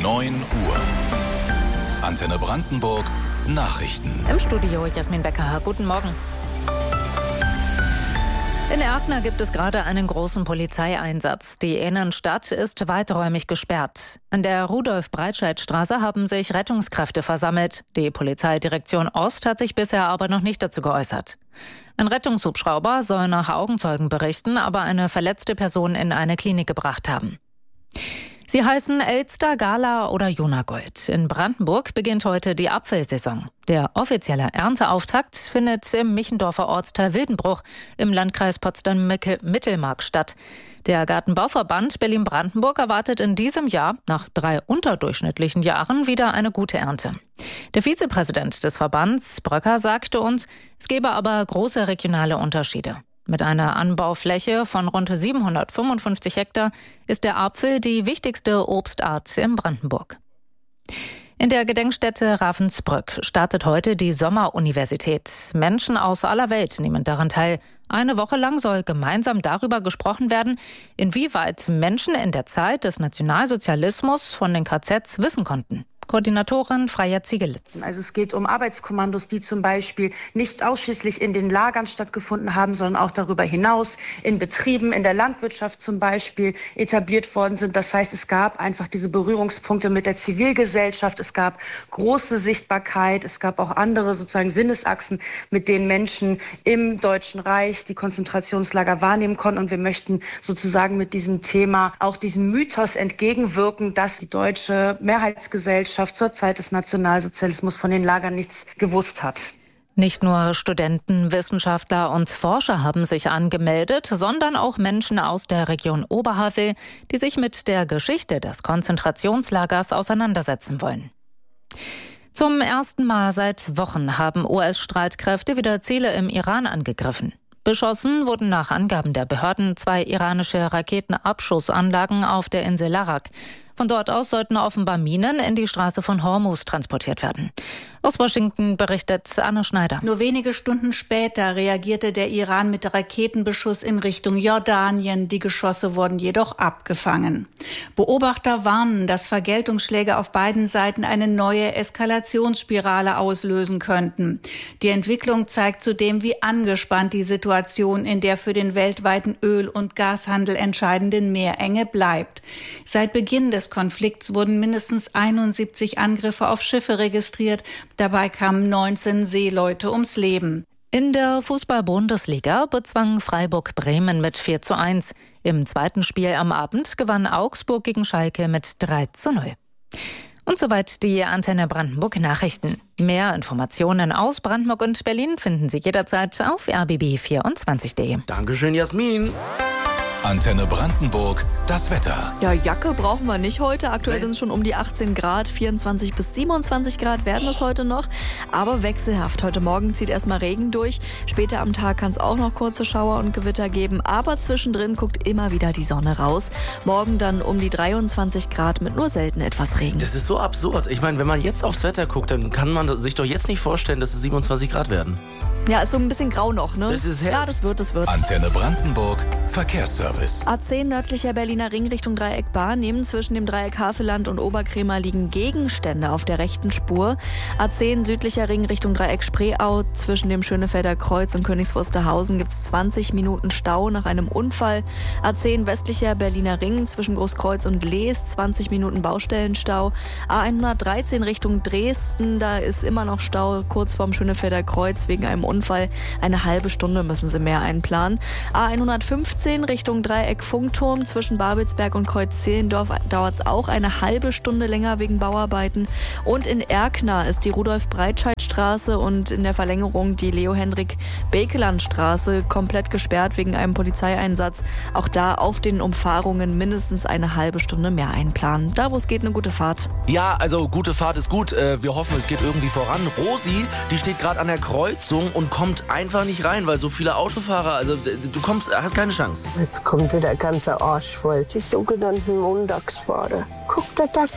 9 Uhr. Antenne Brandenburg Nachrichten. Im Studio Jasmin Becker. Guten Morgen. In Erkner gibt es gerade einen großen Polizeieinsatz. Die Innenstadt ist weiträumig gesperrt. An der Rudolf-Breitscheid-Straße haben sich Rettungskräfte versammelt. Die Polizeidirektion Ost hat sich bisher aber noch nicht dazu geäußert. Ein Rettungshubschrauber soll nach Augenzeugenberichten aber eine verletzte Person in eine Klinik gebracht haben. Sie heißen Elster, Gala oder Jonagold. In Brandenburg beginnt heute die Apfelsaison. Der offizielle Ernteauftakt findet im Michendorfer Ortsteil Wildenbruch im Landkreis Potsdam-Mittelmark statt. Der Gartenbauverband Berlin-Brandenburg erwartet in diesem Jahr nach 3 unterdurchschnittlichen Jahren wieder eine gute Ernte. Der Vizepräsident des Verbands, Bröcker, sagte uns, es gebe aber große regionale Unterschiede. Mit einer Anbaufläche von rund 755 Hektar ist der Apfel die wichtigste Obstart in Brandenburg. In der Gedenkstätte Ravensbrück startet heute die Sommeruniversität. Menschen aus aller Welt nehmen daran teil. Eine Woche lang soll gemeinsam darüber gesprochen werden, inwieweit Menschen in der Zeit des Nationalsozialismus von den KZs wissen konnten. Koordinatorin Freya Ziegelitz. Also es geht um Arbeitskommandos, die zum Beispiel nicht ausschließlich in den Lagern stattgefunden haben, sondern auch darüber hinaus in Betrieben, in der Landwirtschaft zum Beispiel etabliert worden sind. Das heißt, es gab einfach diese Berührungspunkte mit der Zivilgesellschaft. Es gab große Sichtbarkeit. Es gab auch andere sozusagen Sinnesachsen, mit denen Menschen im Deutschen Reich die Konzentrationslager wahrnehmen konnten. Und wir möchten sozusagen mit diesem Thema auch diesem Mythos entgegenwirken, dass die deutsche Mehrheitsgesellschaft zur Zeit des Nationalsozialismus von den Lagern nichts gewusst hat. Nicht nur Studenten, Wissenschaftler und Forscher haben sich angemeldet, sondern auch Menschen aus der Region Oberhavel, die sich mit der Geschichte des Konzentrationslagers auseinandersetzen wollen. Zum ersten Mal seit Wochen haben US-Streitkräfte wieder Ziele im Iran angegriffen. Beschossen wurden nach Angaben der Behörden 2 iranische Raketenabschussanlagen auf der Insel Larak. Von dort aus sollten offenbar Minen in die Straße von Hormuz transportiert werden. Aus Washington berichtet Anne Schneider. Nur wenige Stunden später reagierte der Iran mit Raketenbeschuss in Richtung Jordanien. Die Geschosse wurden jedoch abgefangen. Beobachter warnen, dass Vergeltungsschläge auf beiden Seiten eine neue Eskalationsspirale auslösen könnten. Die Entwicklung zeigt zudem, wie angespannt die Situation in der für den weltweiten Öl- und Gashandel entscheidenden Meerenge bleibt. Seit Beginn des Konflikts wurden mindestens 71 Angriffe auf Schiffe registriert. Dabei kamen 19 Seeleute ums Leben. In der Fußball-Bundesliga bezwang Freiburg Bremen mit 4:1. Im zweiten Spiel am Abend gewann Augsburg gegen Schalke mit 3:0. Und soweit die Antenne Brandenburg Nachrichten. Mehr Informationen aus Brandenburg und Berlin finden Sie jederzeit auf rbb24.de. Dankeschön, Jasmin. Antenne Brandenburg, das Wetter. Ja, Jacke brauchen wir nicht heute. Aktuell sind es schon um die 18 Grad, 24 bis 27 Grad werden es heute noch. Aber wechselhaft. Heute Morgen zieht erstmal Regen durch. Später am Tag kann es auch noch kurze Schauer und Gewitter geben. Aber zwischendrin guckt immer wieder die Sonne raus. Morgen dann um die 23 Grad mit nur selten etwas Regen. Das ist so absurd. Ich meine, wenn man jetzt aufs Wetter guckt, dann kann man sich doch jetzt nicht vorstellen, dass es 27 Grad werden. Ja, ist so ein bisschen grau noch, ne? Das ist ja, das wird. Antenne Brandenburg, Verkehrsservice. A10 nördlicher Berliner Ring Richtung Dreieck Barnim. Zwischen dem Dreieck Havelland und Oberkrämer liegen Gegenstände auf der rechten Spur. A10 südlicher Ring Richtung Dreieck Spreeau. Zwischen dem Schönefelder Kreuz und Königs Wusterhausen gibt es 20 Minuten Stau nach einem Unfall. A10 westlicher Berliner Ring zwischen Großkreuz und Lees, 20 Minuten Baustellenstau. A113 Richtung Dresden, da ist immer noch Stau kurz vorm Schönefelder Kreuz wegen einem Unfall. Eine halbe Stunde müssen sie mehr einplanen. A115 Richtung Dreieck Funkturm zwischen Babelsberg und Kreuz-Zehlendorf dauert es auch eine halbe Stunde länger wegen Bauarbeiten. Und in Erkner ist die Rudolf-Breitscheid-Straße und in der Verlängerung die Leo-Hendrik-Bekeland-Straße komplett gesperrt wegen einem Polizeieinsatz. Auch da auf den Umfahrungen mindestens eine halbe Stunde mehr einplanen. Da, wo es geht, eine gute Fahrt. Ja, also gute Fahrt ist gut. Wir hoffen, es geht irgendwie voran. Rosi, die steht gerade an der Kreuzung und kommt einfach nicht rein, weil so viele Autofahrer, also du hast keine Chance. Jetzt kommt wieder der ganze Arsch voll. Die sogenannten Montagsfahrer. Guck dir das